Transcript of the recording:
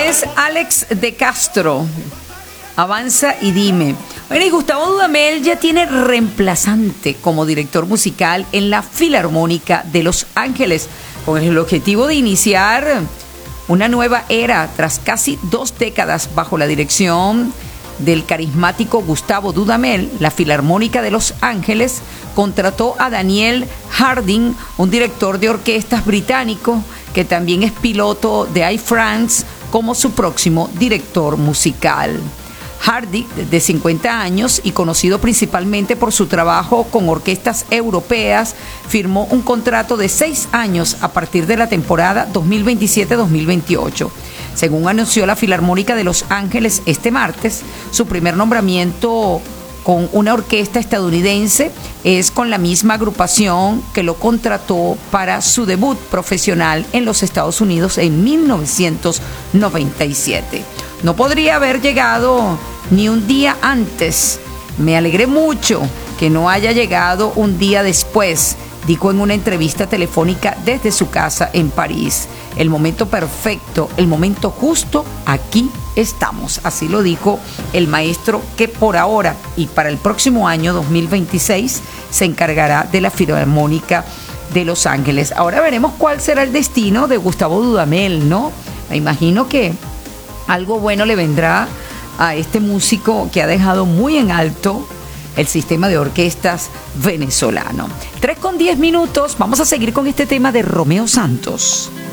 es Alex de Castro. Avanza y dime. Bueno, y Gustavo Dudamel ya tiene reemplazante como director musical en la Filarmónica de Los Ángeles, con el objetivo de iniciar una nueva era tras casi 2 décadas bajo la dirección del carismático Gustavo Dudamel. La Filarmónica de Los Ángeles contrató a Daniel Harding, un director de orquestas británico que también es piloto de Air France, como su próximo director musical. Harding, de 50 años y conocido principalmente por su trabajo con orquestas europeas, firmó un contrato de 6 años a partir de la temporada 2027-2028. Según anunció la Filarmónica de Los Ángeles este martes, su primer nombramiento con una orquesta estadounidense es con la misma agrupación que lo contrató para su debut profesional en los Estados Unidos en 1997. No podría haber llegado ni un día antes. Me alegré mucho que no haya llegado un día después, dijo en una entrevista telefónica desde su casa en París. El momento perfecto, el momento justo, aquí estamos. Así lo dijo el maestro, que por ahora y para el próximo año 2026 se encargará de la Filarmónica de Los Ángeles. Ahora veremos cuál será el destino de Gustavo Dudamel, ¿no? Me imagino que algo bueno le vendrá a este músico que ha dejado muy en alto el sistema de orquestas venezolano. 3:10. Vamos a seguir con este tema de Romeo Santos.